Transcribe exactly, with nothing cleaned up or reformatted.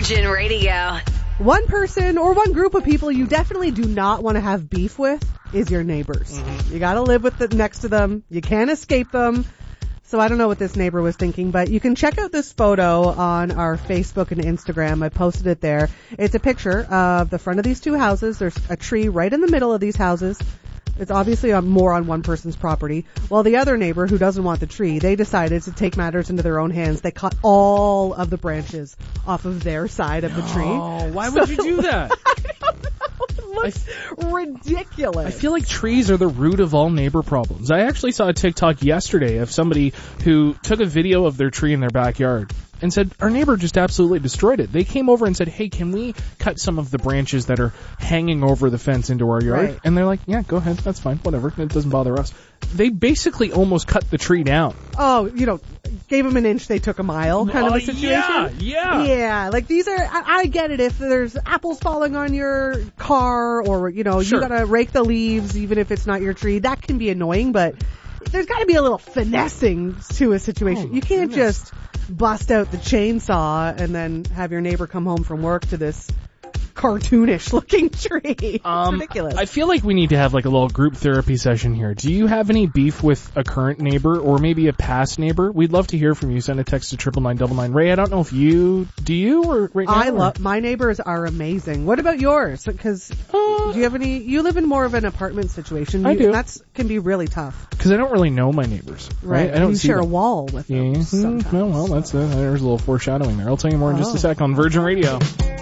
Virgin Radio. One person or one group of people you definitely do not want to have beef with is your neighbors. Mm-hmm. You gotta live with it next to them. You can't escape them. So I don't know what this neighbor was thinking, but you can check out this photo on our Facebook and Instagram. I posted it there. It's a picture of the front of these two houses. There's a tree right in the middle of these houses. It's obviously on, more on one person's property. While the other neighbor, who doesn't want the tree, they decided to take matters into their own hands. They cut all of the branches off of their side of the tree. Oh, why would So- you do that? I don't know. It looks ridiculous. I feel like trees are the root of all neighbor problems. I actually saw a TikTok yesterday of somebody who took a video of their tree in their backyard and said, our neighbor just absolutely destroyed it. They came over and said, hey, can we cut some of the branches that are hanging over the fence into our yard? Right. And they're like, yeah, go ahead. That's fine. Whatever. It doesn't bother us. They basically almost cut the tree down. Oh, you know, gave them an inch, they took a mile kind of Oh, a situation. Yeah, yeah. Yeah, like these are, I, I get it if there's apples falling on your car or, you know, Sure. you gotta rake the leaves even if it's not your tree. That can be annoying, but there's gotta be a little finessing to a situation. Oh, you can't goodness. just bust out the chainsaw and then have your neighbor come home from work to this cartoonish looking tree. It's Um, ridiculous. I feel like we need to have like a little group therapy session here. Do you have any beef with a current neighbor or maybe a past neighbor? We'd love to hear from you. Send a text to triple nine double nine. Ray, I don't know if you do you or right now. I or- love, my neighbors are amazing. What about yours? Because Uh, do you have any, you live in more of an apartment situation. I You- do. That's, can be really tough. Because I don't really know my neighbors. Right. I don't you see share them. a wall with them Yeah. sometimes. Well, well, that's uh, there's a little foreshadowing there. I'll tell you more in just Oh. a sec on Virgin Radio.